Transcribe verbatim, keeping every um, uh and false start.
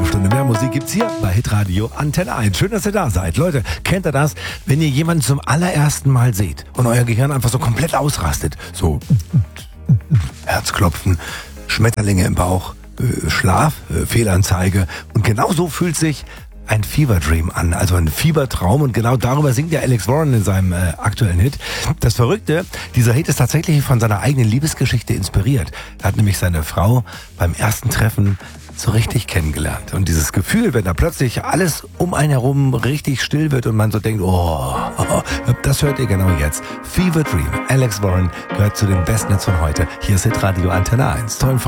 halbe Stunde mehr Musik gibt's hier bei Hitradio Antenne eins. Schön, dass ihr da seid. Leute, kennt ihr das, wenn ihr jemanden zum allerersten Mal seht und euer Gehirn einfach so komplett ausrastet? So Herzklopfen, Schmetterlinge im Bauch, äh, Schlaf, äh, Fehlanzeige. Und genau so fühlt sich ein Fever Dream an, also ein Fiebertraum, und genau darüber singt ja Alex Warren in seinem äh, aktuellen Hit. Das Verrückte, dieser Hit ist tatsächlich von seiner eigenen Liebesgeschichte inspiriert. Er hat nämlich seine Frau beim ersten Treffen so richtig kennengelernt. Und dieses Gefühl, wenn da plötzlich alles um einen herum richtig still wird und man so denkt, oh, oh, das hört ihr genau jetzt. Fever Dream, Alex Warren gehört zu den besten Hits von heute. Hier ist Hitradio Antenne eins. Tollen